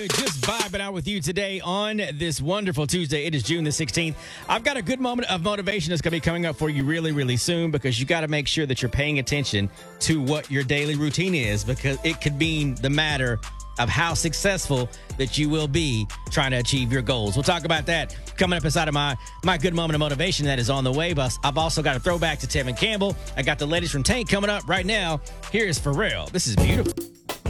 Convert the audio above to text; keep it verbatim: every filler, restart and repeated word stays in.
Just vibing out with you today on this wonderful Tuesday. It is June the sixteenth. I've got a good moment of motivation that's going to be coming up for you really, really soon because you got to make sure that you're paying attention to what your daily routine is because it could mean the matter of how successful that you will be trying to achieve your goals. We'll talk about that coming up inside of my, my good moment of motivation that is on the way. But I've also got a throwback to Tevin Campbell. I got the latest from Tank coming up right now. Here is Pharrell. This is beautiful.